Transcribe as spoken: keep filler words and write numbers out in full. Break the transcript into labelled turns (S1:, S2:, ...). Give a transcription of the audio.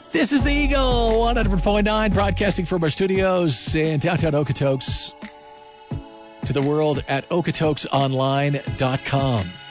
S1: This is the Eagle, one hundred point nine, broadcasting from our studios in downtown Okotoks to the world at okotokes online dot com.